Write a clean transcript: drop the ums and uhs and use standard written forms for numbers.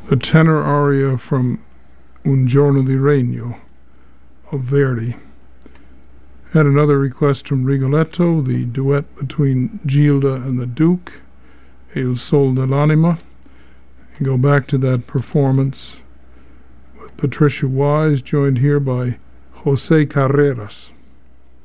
the tenor aria from Un giorno di Regno of Verdi. Had another request from Rigoletto, the duet between Gilda and the Duke, Il Sol dell'Anima. And go back to that performance with Patricia Wise, joined here by Jose Carreras.